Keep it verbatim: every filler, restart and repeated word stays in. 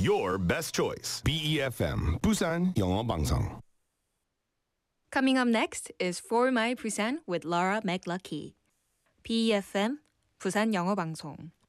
Your best choice. B E F M Busan 영어 방송. Coming up next is For My Busan with Laura McLucky. B E F M 부산 영어 방송.